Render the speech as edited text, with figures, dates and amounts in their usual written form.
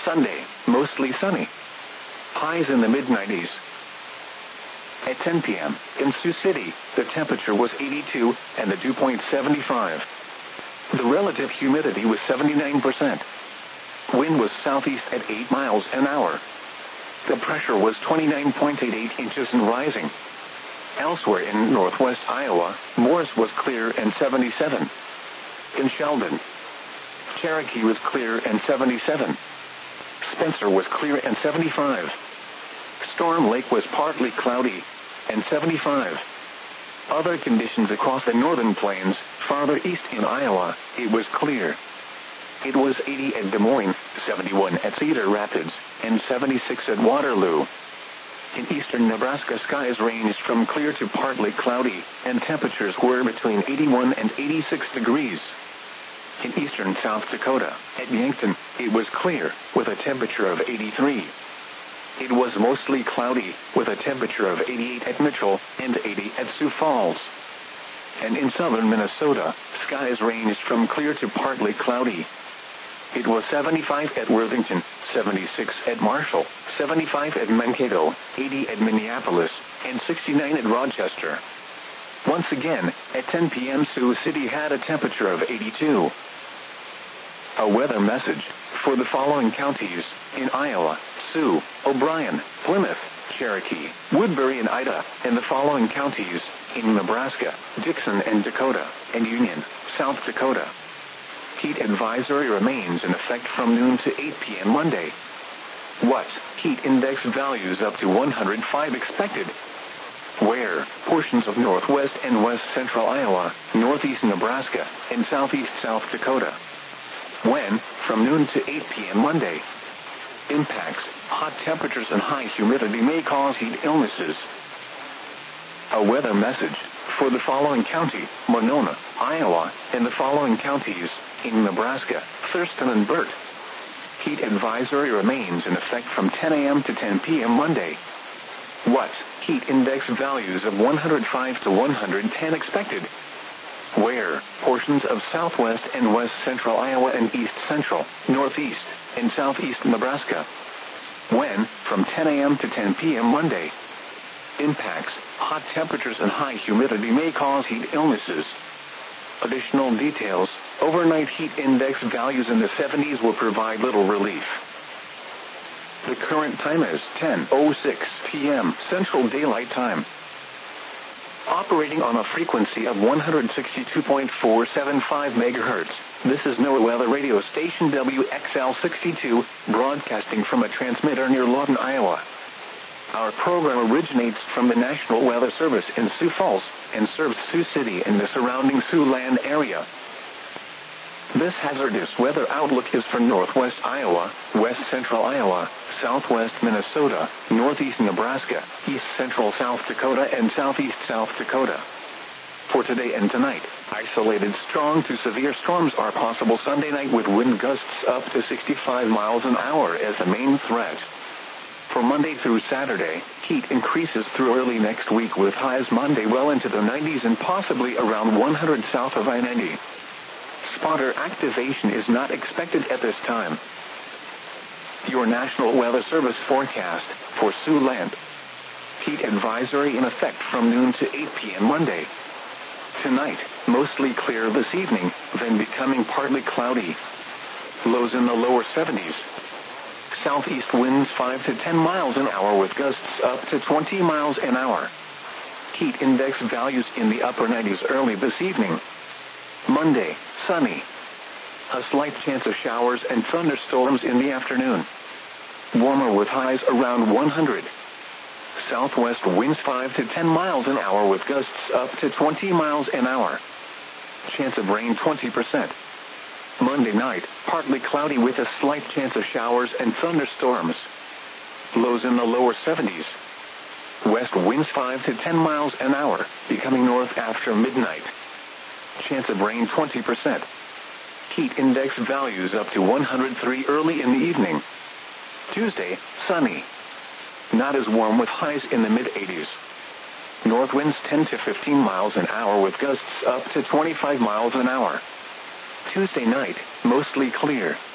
Sunday, mostly sunny. Highs in the mid-90s. At 10 p.m., in Sioux City, the temperature was 82 and the dew point 75. The relative humidity was 79%. Wind was southeast at 8 miles an hour. The pressure was 29.88 inches and rising. Elsewhere in northwest Iowa, Morris was clear and 77. In Sheldon, Cherokee was clear and 77. Spencer was clear and 75. Storm Lake was partly cloudy and 75. Other conditions across the northern plains, farther east in Iowa, it was clear. It was 80 at Des Moines, 71 at Cedar Rapids, and 76 at Waterloo. In eastern Nebraska, skies ranged from clear to partly cloudy, and temperatures were between 81 and 86 degrees. In eastern South Dakota, at Yankton, it was clear, with a temperature of 83. It was mostly cloudy, with a temperature of 88 at Mitchell and 80 at Sioux Falls. And in southern Minnesota, skies ranged from clear to partly cloudy. It was 75 at Worthington, 76 at Marshall, 75 at Mankato, 80 at Minneapolis, and 69 at Rochester. Once again, at 10 p.m. Sioux City had a temperature of 82. A weather message for the following counties in Iowa: Sioux, O'Brien, Plymouth, Cherokee, Woodbury and Ida, and the following counties in Nebraska: Dixon and Dakota, and Union, South Dakota. Heat advisory remains in effect from noon to 8 p.m. Monday. What? Heat index values up to 105 expected. Where? Portions of northwest and west central Iowa, northeast Nebraska, and southeast South Dakota. When? From noon to 8 p.m. Monday. Impacts: hot temperatures and high humidity may cause heat illnesses. A weather message for the following county: Monona, Iowa, and the following counties in Nebraska: Thurston and Burt. Heat advisory remains in effect from 10 a.m. to 10 p.m. Monday. What? Heat index values of 105 to 110 expected. Where? Portions of southwest and west central Iowa and east central, northeast, and southeast Nebraska. When? From 10 a.m. to 10 p.m. Monday. Impacts: hot temperatures and high humidity may cause heat illnesses. Additional details: overnight heat index values in the 70s will provide little relief. The current time is 10:06 p.m. Central Daylight Time. Operating on a frequency of 162.475 MHz, this is NOAA Weather Radio Station WXL62, broadcasting from a transmitter near Lawton, Iowa. Our program originates from the National Weather Service in Sioux Falls and serves Sioux City and the surrounding Siouxland area. This hazardous weather outlook is for northwest Iowa, west central Iowa, southwest Minnesota, northeast Nebraska, east central South Dakota, and southeast South Dakota. For today and tonight, isolated strong to severe storms are possible Sunday night with wind gusts up to 65 miles an hour as the main threat. For Monday through Saturday, heat increases through early next week with highs Monday well into the 90s and possibly around 100 south of I-90. Spotter activation is not expected at this time. Your National Weather Service forecast for Siouxland. Heat advisory in effect from noon to 8 p.m. Monday. Tonight, mostly clear this evening, then becoming partly cloudy. Lows in the lower 70s. Southeast winds 5 to 10 miles an hour with gusts up to 20 miles an hour. Heat index values in the upper 90s early this evening. Monday, sunny. A slight chance of showers and thunderstorms in the afternoon. Warmer with highs around 100. Southwest winds 5 to 10 miles an hour with gusts up to 20 miles an hour. Chance of rain 20%. Monday night, partly cloudy with a slight chance of showers and thunderstorms. Lows in the lower 70s. West winds 5 to 10 miles an hour, becoming north after midnight. Chance of rain 20%. Heat index values up to 103 early in the evening. Tuesday, sunny. Not as warm with highs in the mid-80s. North winds 10 to 15 miles an hour with gusts up to 25 miles an hour. Tuesday night, mostly clear.